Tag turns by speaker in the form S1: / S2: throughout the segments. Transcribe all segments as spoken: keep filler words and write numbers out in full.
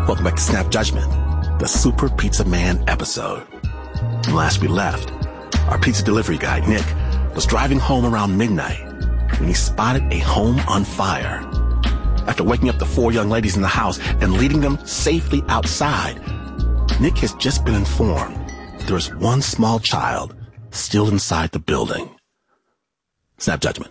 S1: Welcome back to Snap Judgment, the Super Pizza Man episode. When last we left, our pizza delivery guy, Nick, was driving home around midnight when he spotted a home on fire. After waking up the four young ladies in the house and leading them safely outside, Nick has just been informed there is one small child still inside the building. Snap Judgment.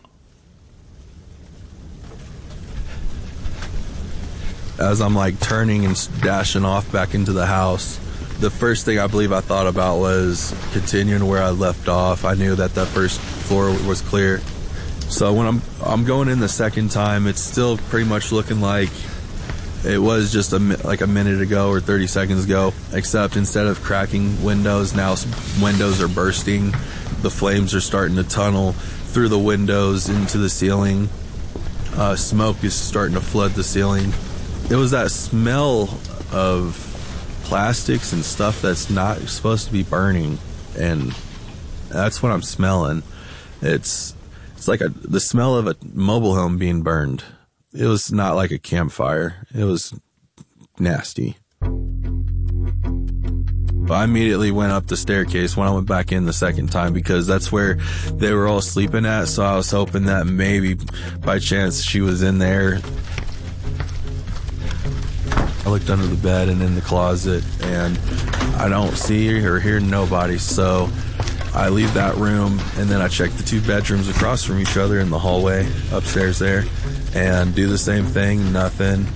S2: As I'm like turning and dashing off back into the house, the first thing I believe I thought about was continuing where I left off. I knew that that first floor was clear. So when I'm I'm going in the second time, it's still pretty much looking like it was just a, like a minute ago or thirty seconds ago, except instead of cracking windows, now windows are bursting. The flames are starting to tunnel through the windows into the ceiling. Uh, smoke is starting to flood the ceiling. It was that smell of plastics and stuff that's not supposed to be burning, and that's what I'm smelling. It's it's like a, the smell of a mobile home being burned. It was not like a campfire. It was nasty. But I immediately went up the staircase when I went back in the second time because that's where they were all sleeping at, so I was hoping that maybe by chance she was in there. I looked under the bed and in the closet, and I don't see or hear nobody, so I leave that room, and then I check the two bedrooms across from each other in the hallway upstairs there, and do the same thing, nothing.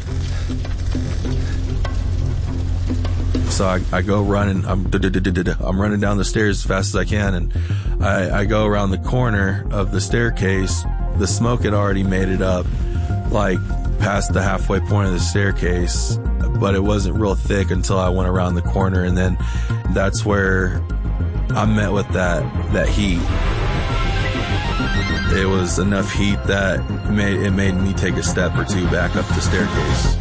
S2: So I, I go running, I'm, I'm running down the stairs as fast as I can, and I, I go around the corner of the staircase. The smoke had already made it up, like past the halfway point of the staircase, but it wasn't real thick until I went around the corner, and then that's where I met with that that heat. It was enough heat that made it made me take a step or two back up the staircase.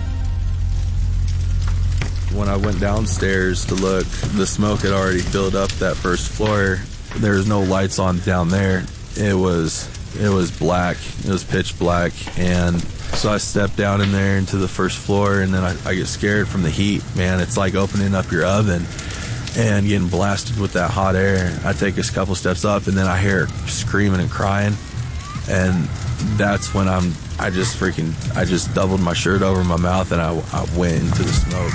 S2: When I went downstairs to look, the smoke had already filled up that first floor. There was no lights on down there. It was it was black. It was pitch black, and so I stepped down in there into the first floor, and then I, I get scared from the heat. Man, it's like opening up your oven and getting blasted with that hot air. I take a couple steps up, and then I hear her screaming and crying, and that's when I'm, I just freaking, I just doubled my shirt over my mouth, and I, I went into the smoke.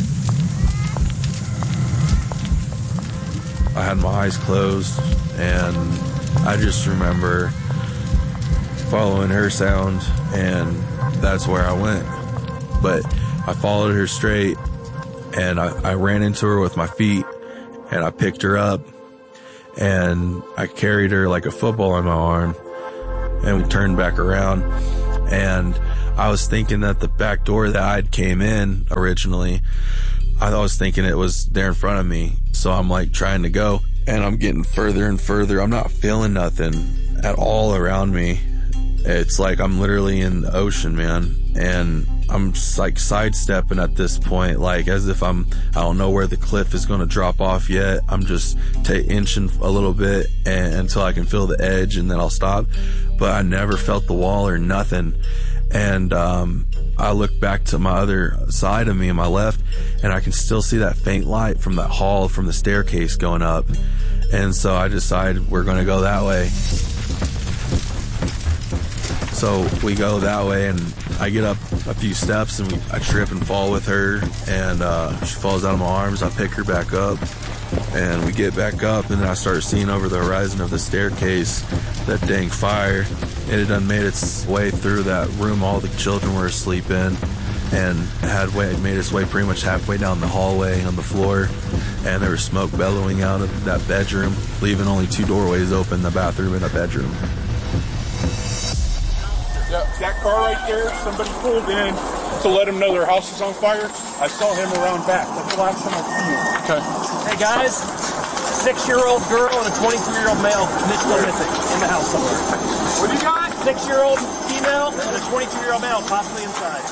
S2: I had my eyes closed, and I just remember following her sound, and that's where I went. But I followed her straight, and I, I ran into her with my feet, and I picked her up, and I carried her like a football on my arm, and we turned back around. And I was thinking that the back door that I'd came in originally, I was thinking it was there in front of me. So I'm like trying to go, and I'm getting further and further. I'm not feeling nothing at all around me. It's like I'm literally in the ocean, man. And I'm like sidestepping at this point, like as if I'm, I don't know where the cliff is going to drop off yet. I'm just t- inching a little bit and, until I can feel the edge, and then I'll stop. But I never felt the wall or nothing. And um, I look back to my other side of me on my left, and I can still see that faint light from that hall from the staircase going up. And so I decided we're going to go that way. So we go that way, and I get up a few steps, and we, I trip and fall with her, and uh, she falls out of my arms. I pick her back up, and we get back up, and then I start seeing over the horizon of the staircase that dang fire. It had done made its way through that room all the children were asleep in, and had way, made its way pretty much halfway down the hallway on the floor, and there was smoke bellowing out of that bedroom, leaving only two doorways open, the bathroom and a bedroom.
S3: Yeah, that car right there, somebody pulled in to let them know their house is on fire. I saw him around back. That's the last time I seen him. Okay.
S4: Hey guys, six-year-old girl and a twenty-three-year-old male initially missing in the house somewhere.
S3: What do you got?
S4: Six-year-old female and a twenty-two-year-old male possibly inside.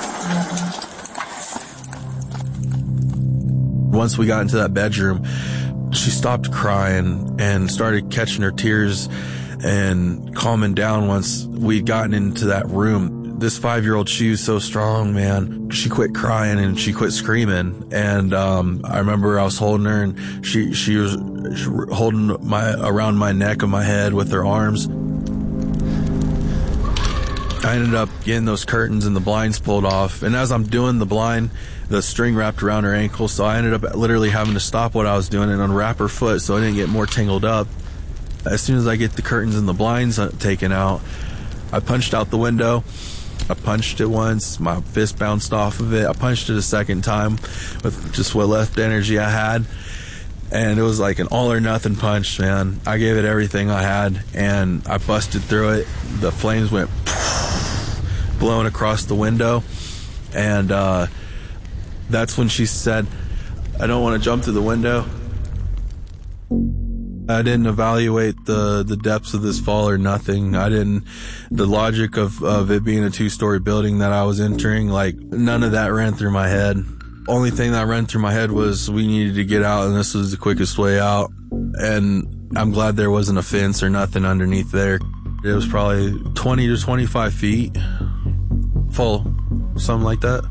S2: Once we got into that bedroom, she stopped crying and started catching her tears and calming down. Once we'd gotten into that room, this five-year-old, she was so strong, man. She quit crying and she quit screaming. And um, I remember I was holding her, and she she was holding my around my neck and my head with her arms. I ended up getting those curtains and the blinds pulled off. And as I'm doing the blind, the string wrapped around her ankle, so I ended up literally having to stop what I was doing and unwrap her foot so I didn't get more tangled up. As soon as I get the curtains and the blinds taken out, I punched out the window. I punched it once. My fist bounced off of it. I punched it a second time with just what left energy I had. And it was like an all or nothing punch, man. I gave it everything I had, and I busted through it. The flames went blowing across the window. And uh, that's when she said, "I don't want to jump through the window." I didn't evaluate the, the depths of this fall or nothing. I didn't, the logic of, of it being a two-story building that I was entering, like, none of that ran through my head. Only thing that ran through my head was we needed to get out, and this was the quickest way out. And I'm glad there wasn't a fence or nothing underneath there. It was probably twenty to twenty-five feet full, something like that.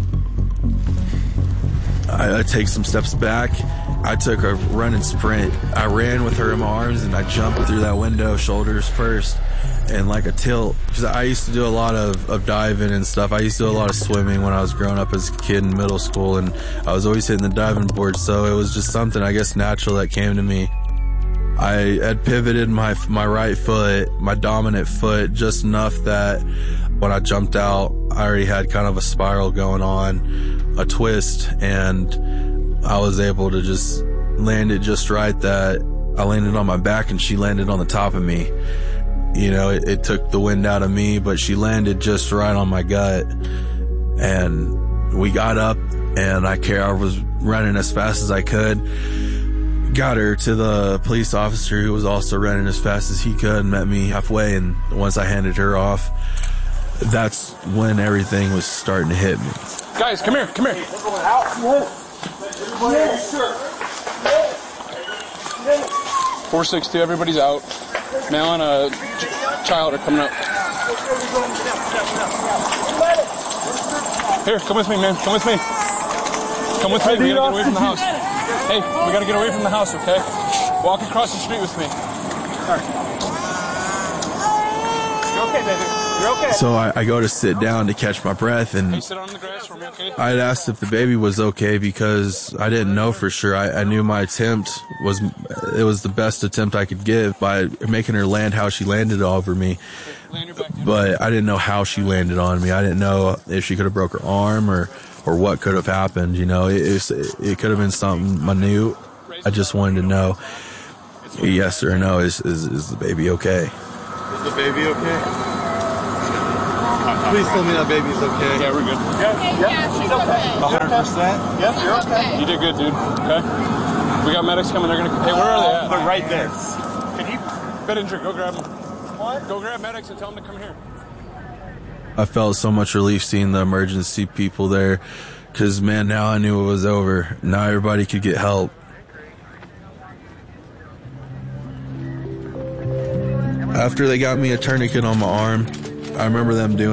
S2: I, I take some steps back. I took a run and sprint. I ran with her in my arms, and I jumped through that window, shoulders first, and like a tilt. Because I used to do a lot of, of diving and stuff. I used to do a lot of swimming when I was growing up as a kid in middle school, and I was always hitting the diving board, so it was just something, I guess, natural that came to me. I had pivoted my my right foot, my dominant foot, just enough that when I jumped out, I already had kind of a spiral going on, a twist, and I was able to just land it just right that I landed on my back and she landed on the top of me. You know, it, it took the wind out of me, but she landed just right on my gut. And we got up, and I care I was running as fast as I could. Got her to the police officer, who was also running as fast as he could, and met me halfway. And once I handed her off, that's when everything was starting to hit me.
S3: Guys, come here, come here. four six two, everybody's out. Male and a ch- child are coming up. Here, come with me, man. Come with me. Come with me. We gotta get away from the house. Hey, we gotta get away from the house, okay? Walk across the street with me. All right. You're okay, baby. You're okay.
S2: So I, I go to sit down to catch my breath, and
S3: Can you sit on the grass for me, okay?
S2: I'd asked if the baby was okay because I didn't know for sure. I, I knew my attempt was, it was the best attempt I could give by making her land how she landed over me. But I didn't know how she landed on me. I didn't know if she could have broke her arm or, or what could have happened. You know, it, it, it could have been something minute. I just wanted to know, yes or no, is, is, is the baby okay?
S5: Is the baby okay? Please tell me that baby's okay.
S3: Yeah, we're good. Yeah, yeah, she's okay.
S5: one hundred percent?
S3: Yep, you're okay. You did good, dude. Okay? We got medics coming. They're gonna. Hey, where are they at?
S5: They're right there.
S3: Can you, Benninger, go grab them. What? Go grab medics and tell them to come here.
S2: I felt so much relief seeing the emergency people there, because, man, now I knew it was over. Now everybody could get help. After they got me a tourniquet on my arm, I remember them doing